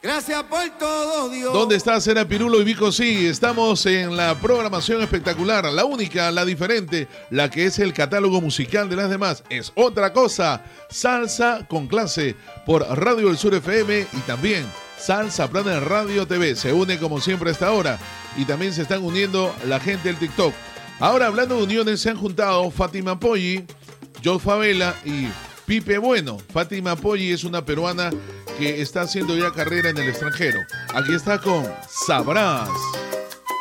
Gracias por todo, Dios. ¿Dónde está Cera Pirulo y Vico? Sí, estamos en la programación espectacular, la única, la diferente, la que es el catálogo musical de las demás. Es otra cosa, Salsa con Clase por Radio del Sur FM y también Salsa Planet Radio TV. Se une como siempre a esta hora y también se están uniendo la gente del TikTok. Ahora, hablando de uniones, se han juntado Fátima Poggi, Joe Favela y Pipe Bueno. Fátima Poggi es una peruana que está haciendo ya carrera en el extranjero. Aquí está con Sabrás.